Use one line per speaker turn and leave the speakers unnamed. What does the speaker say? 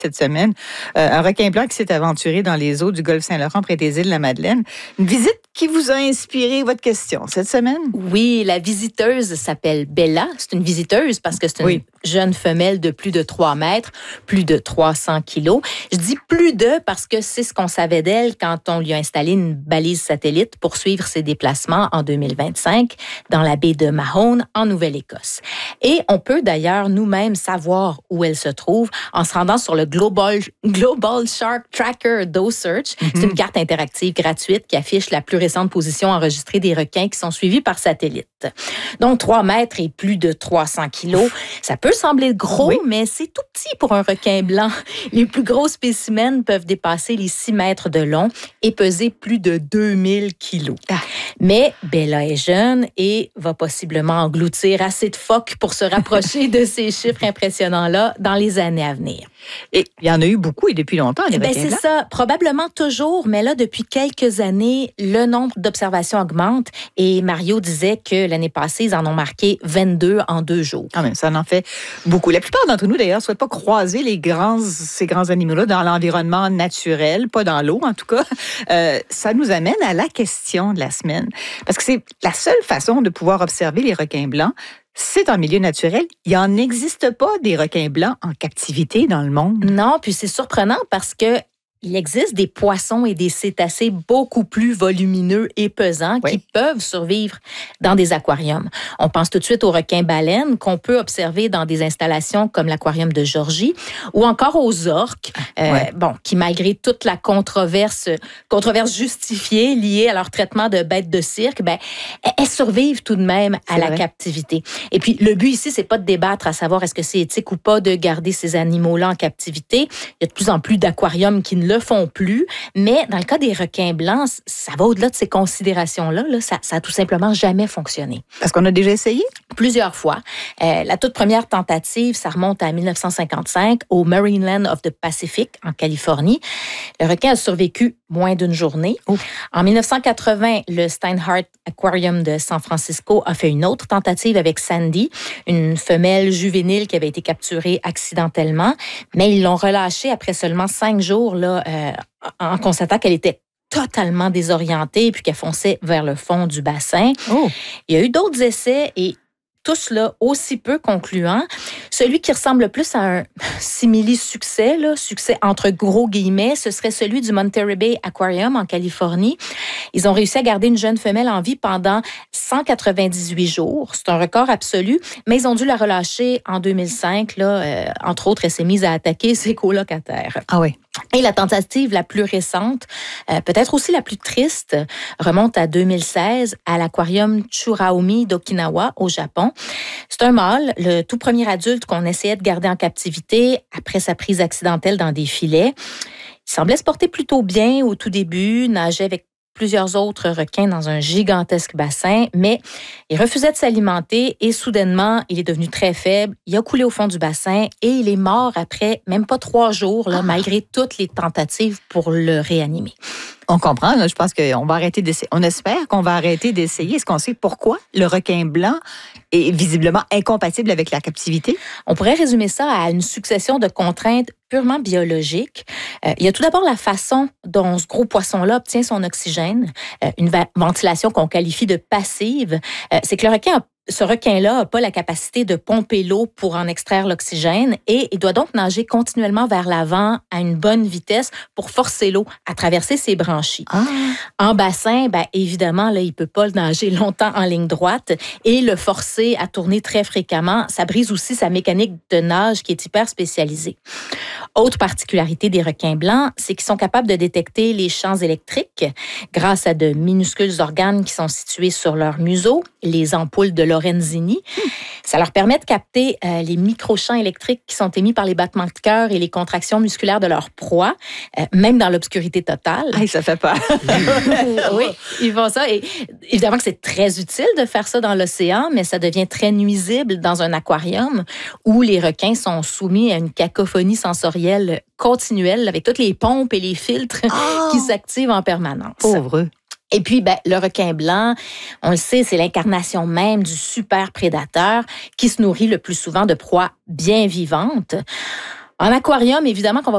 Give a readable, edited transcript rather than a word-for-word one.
cette semaine. Un requin blanc qui s'est aventuré dans les eaux du golfe Saint-Laurent près des îles de la Madeleine. Une visite qui vous a inspiré votre question cette semaine?
Oui, la visiteuse s'appelle Bella. C'est une visiteuse parce que c'est une jeune femelle de plus de 3 mètres, plus de 300 kilos. Je dis plus de parce que c'est ce qu'on savait d'elle quand on lui a installé une balise satellite pour suivre ses déplacements en 2025 dans la baie de Mahone en Nouvelle-Écosse. Et on peut d'ailleurs nous-mêmes savoir où elle se trouve en se rendant sur le Global Shark Tracker d'OCEARCH. C'est une carte interactive gratuite qui affiche la plus récente position enregistrée des requins qui sont suivis par satellite. Donc, 3 mètres et plus de 300 kilos. Ça peut sembler gros, mais c'est tout petit pour un requin blanc. Les plus gros spécimens peuvent dépasser les 6 mètres de long et peser plus de 2000 kilos. Mais Bella est jeune et va possiblement engloutir assez de phoques pour se rapprocher de ces chiffres impressionnants-là dans les années à venir.
Et il y en a eu beaucoup et depuis longtemps, les requins blancs.
C'est ça, probablement toujours, mais là, depuis quelques années, le nombre d'observations augmente et Mario disait que l'année passée, ils en ont marqué 22 en 2 jours.
Ah, mais ça en fait beaucoup. La plupart d'entre nous, d'ailleurs, ne souhaitent pas croiser ces grands animaux-là dans l'environnement naturel, pas dans l'eau en tout cas. Ça nous amène à la question de la semaine. Parce que c'est la seule façon de pouvoir observer les requins blancs. C'est en milieu naturel. Il n'en existe pas des requins blancs en captivité dans le monde.
Non, puis c'est surprenant parce que il existe des poissons et des cétacés beaucoup plus volumineux et pesants qui peuvent survivre dans des aquariums. On pense tout de suite aux requins-baleines qu'on peut observer dans des installations comme l'aquarium de Georgie ou encore aux orques, qui malgré toute la controverse justifiée liée à leur traitement de bêtes de cirque, elles survivent tout de même à la captivité. Et puis, le but ici, c'est pas de débattre à savoir est-ce que c'est éthique ou pas de garder ces animaux-là en captivité. Il y a de plus en plus d'aquariums qui ne le font plus, mais dans le cas des requins blancs, ça va au-delà de ces considérations-là. Ça a tout simplement jamais fonctionné.
Parce qu'on a déjà essayé?
Plusieurs fois. La toute première tentative, ça remonte à 1955 au Marineland of the Pacific, en Californie. Le requin a survécu moins d'une journée. En 1980, le Steinhardt Aquarium de San Francisco a fait une autre tentative avec Sandy, une femelle juvénile qui avait été capturée accidentellement, mais ils l'ont relâchée après seulement 5 jours en constatant qu'elle était totalement désorientée puis qu'elle fonçait vers le fond du bassin. Il y a eu d'autres essais et tous là aussi peu concluants. Celui qui ressemble le plus à un simili-succès, succès entre gros guillemets, ce serait celui du Monterey Bay Aquarium en Californie. Ils ont réussi à garder une jeune femelle en vie pendant 198 jours. C'est un record absolu, mais ils ont dû la relâcher en 2005. Entre autres, elle s'est mise à attaquer ses colocataires.
Ah oui.
Et la tentative la plus récente, peut-être aussi la plus triste, remonte à 2016 à l'aquarium Churaomi d'Okinawa au Japon. C'est un mâle, le tout premier adulte qu'on essayait de garder en captivité après sa prise accidentelle dans des filets. Il semblait se porter plutôt bien au tout début, nageait avec plusieurs autres requins dans un gigantesque bassin, mais il refusait de s'alimenter et soudainement, il est devenu très faible. Il a coulé au fond du bassin et il est mort après même pas 3 jours, malgré toutes les tentatives pour le réanimer.
On comprend, je pense qu'on va arrêter d'essayer. On espère qu'on va arrêter d'essayer. Est-ce qu'on sait pourquoi le requin blanc est visiblement incompatible avec la captivité?
On pourrait résumer ça à une succession de contraintes purement biologiques. Il y a tout d'abord la façon dont ce gros poisson-là obtient son oxygène, une ventilation qu'on qualifie de passive. C'est que ce requin-là n'a pas la capacité de pomper l'eau pour en extraire l'oxygène et il doit donc nager continuellement vers l'avant à une bonne vitesse pour forcer l'eau à traverser ses branchies. En bassin, évidemment, là, il ne peut pas nager longtemps en ligne droite et le forcer à tourner très fréquemment, ça brise aussi sa mécanique de nage qui est hyper spécialisée. Autre particularité des requins blancs, c'est qu'ils sont capables de détecter les champs électriques grâce à de minuscules organes qui sont situés sur leur museau, les ampoules de Lorenzini. Ça leur permet de capter les microchamps électriques qui sont émis par les battements de cœur et les contractions musculaires de leur proie, même dans l'obscurité totale.
Ça fait peur.
Oui, ils font ça. Et évidemment que c'est très utile de faire ça dans l'océan, mais ça devient très nuisible dans un aquarium où les requins sont soumis à une cacophonie sensorielle continuelle avec toutes les pompes et les filtres qui s'activent en permanence.
Pauvre.
Et puis, le requin blanc, on le sait, c'est l'incarnation même du super prédateur qui se nourrit le plus souvent de proies bien vivantes. En aquarium, évidemment qu'on va